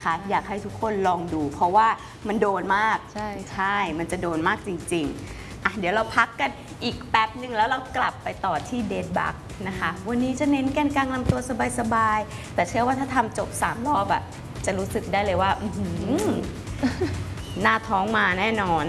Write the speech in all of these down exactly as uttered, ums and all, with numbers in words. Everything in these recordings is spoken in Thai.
ค่ะอยากให้ทุกคนลองดูเพราะว่ามันโดนมากใช่ใช่มันจะโดนมากจริงๆอ่ะเดี๋ยวเราพักกันอีกแป๊บหนึ่งแล้วเรากลับไปต่อที่เดดบักนะคะวันนี้จะเน้นแกนกลางลำตัวสบายๆแต่เชื่อว่าถ้าทำจบสามรอบอะจะรู้สึกได้เลยว่าอื้อหือหน้าท้องมาแน่นอน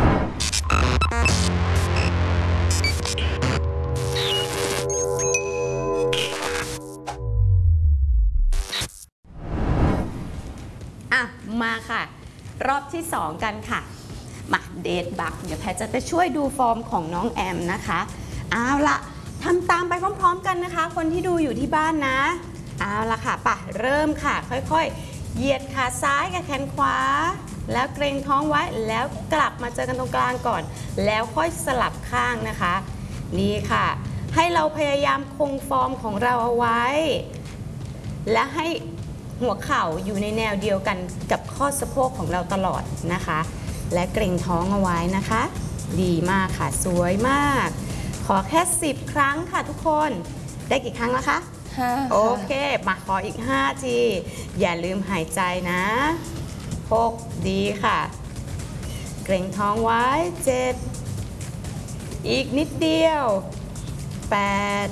อ่ะมาค่ะรอบที่สองกันค่ะมาเดทบักเดี๋ยวแพทจะไปช่วยดูฟอร์มของน้องแอมนะคะเอาละทำตามไปพร้อมๆกันนะคะคนที่ดูอยู่ที่บ้านนะเอาละค่ะป่ะเริ่มค่ะค่อยๆเหยียดขาซ้ายกับแขนขวาแล้วเกรงท้องไว้แล้วกลับมาเจอกันตรงกลางก่อนแล้วค่อยสลับข้างนะคะนี่ค่ะให้เราพยายามคงฟอร์มของเราเอาไว้และให้หัวเข่าอยู่ในแนวเดียวกันกับข้อสะโพกของเราตลอดนะคะและเกร็งท้องเอาไว้นะคะดีมากค่ะสวยมากขอแค่สิบครั้งค่ะทุกคนได้กี่ครั้งแล้วคะห้าโอเคมาขออีกห้าทีอย่าลืมหายใจนะหกดีค่ะเกร็งท้องไว้เจ็ดอีกนิดเดียวแปด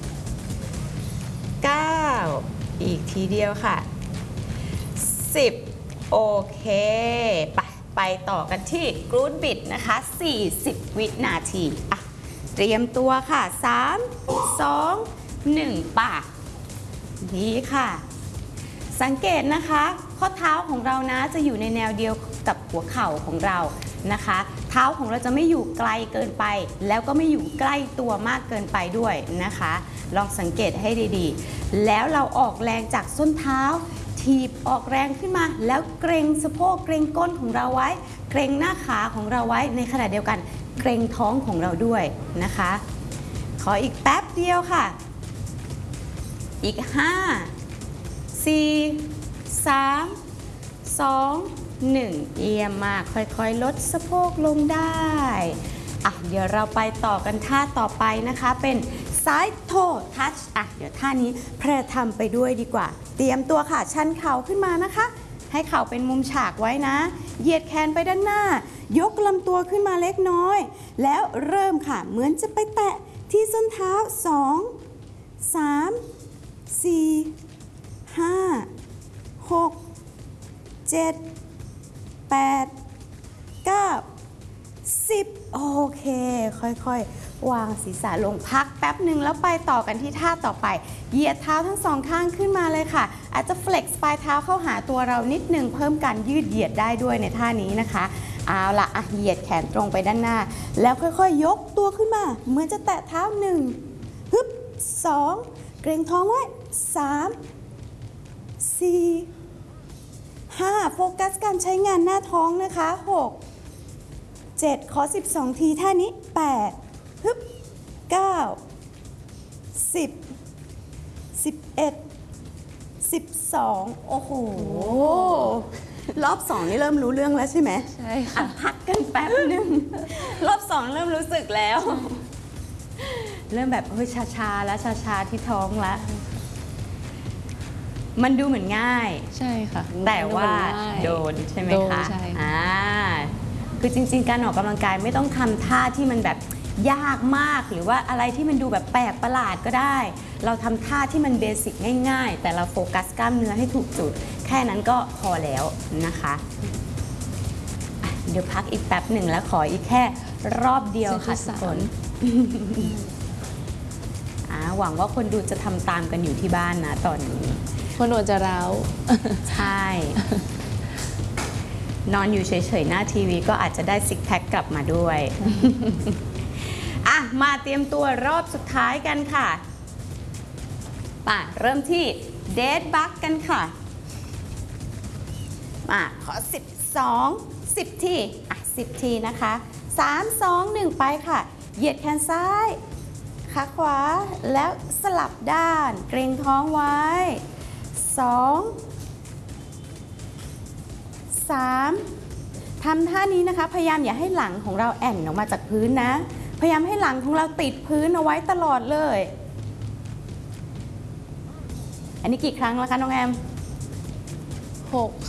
เก้าอีกทีเดียวค่ะสิบโอเคไปไปต่อกันที่กรูดบิดนะคะสี่สิบวินาทีอ่ะเตรียมตัวค่ะสาม สอง หนึ่งป่ะดีค่ะสังเกตนะคะข้อเท้าของเรานะจะอยู่ในแนวเดียวกับหัวเข่าของเรานะคะเท้าของเราจะไม่อยู่ไกลเกินไปแล้วก็ไม่อยู่ใกล้ตัวมากเกินไปด้วยนะคะลองสังเกตให้ดีๆแล้วเราออกแรงจากส้นเท้าถีบออกแรงขึ้นมาแล้วเกรงสะโพกเกรงก้นของเราไว้เกรงหน้าขาของเราไว้ในขณะเดียวกันเกรงท้องของเราด้วยนะคะขออีกแป๊บเดียวค่ะอีกห้า สี่ สาม สอง หนึ่งเยี่ยมมากค่อยๆลดสะโพกลงได้อ่ะเดี๋ยวเราไปต่อกันท่าต่อไปนะคะเป็นซ้ายโททัชอ่ะเดี๋ยวท่านี้แพรทำไปด้วยดีกว่าเตรียมตัวค่ะชันเข่าขึ้นมานะคะให้เข่าเป็นมุมฉากไว้นะเหยียดแขนไปด้านหน้ายกลำตัวขึ้นมาเล็กน้อยแล้วเริ่มค่ะเหมือนจะไปแตะที่ส้นเท้าสอง สาม สี่ ห้า หก เจ็ด แปด เก้า สิบโอเคค่อยๆวางศีรษะลงพักแป๊บหนึ่งแล้วไปต่อกันที่ท่าต่อไปเหยียดเท้าทั้งสองข้างขึ้นมาเลยค่ะอาจจะ flex ปลายเท้าเข้าหาตัวเรานิดนึงเพิ่มการยืดเหยียดได้ด้วยในท่านี้นะคะเอาละอ่ะเหยียดแขนตรงไปด้านหน้าแล้วค่อยๆยกตัวขึ้นมาเหมือนจะแตะเท้าหนึ่งฮึบสองเกรงท้องไว้สามสี่ ห้าโฟกัสการใช้งานหน้าท้องนะคะหก เจ็ดขอสิบสองทีท่านี้แปดฮึบเก้า สิบ สิบเอ็ด สิบสองโอ้โหรอบสองนี่เริ่มรู้เรื่องแล้วใช่ไหมใช่ค่ะพักกันแป๊บนึงรอบสองเริ่มรู้สึกแล้วเริ่มแบบเฮ้ยชาๆแล้วชาๆที่ท้องแล้วมันดูเหมือนง่ายใช่ค่ะแต่ว่าโดนใช่ไหมคะอ่าคือจริงๆการออกกำลังกายไม่ต้องทำท่าที่มันแบบยากมากหรือว่าอะไรที่มันดูแบบแปลกประหลาดก็ได้เราทำท่าที่มันเบสิกง่ายๆแต่เราโฟกัสกล้ามเนื้อให้ถูกจุดแค่นั้นก็พอแล้วนะคะเดี๋ยวพักอีกแป๊บหนึ่งแล้วขออีกแค่รอบเดียวค่ะทุกคนหวังว่าคนดูจะทำตามกันอยู่ที่บ้านนะตอนนี้คนดูจะร้าวใช่นอนอยู่เฉยๆหน้าทีวีก็อาจจะได้ซิกแพคกลับมาด้วยอ่ะมาเตรียมตัวรอบสุดท้ายกันค่ะป่ะเริ่มที่เดดบักกันค่ะมาขอสิบสอง สิบทีอ่ะสิบทีนะคะสาม สอง หนึ่งไปค่ะเหยียดแขนซ้ายขาขวาแล้วสลับด้านเกรงท้องไว้สอง สามทำท่านี้นะคะพยายามอย่าให้หลังของเราแอนออกมาจากพื้นนะพยายามให้หลังของเราติดพื้นเอาไว้ตลอดเลยอันนี้กี่ครั้งแล้วคะน้องแอมหก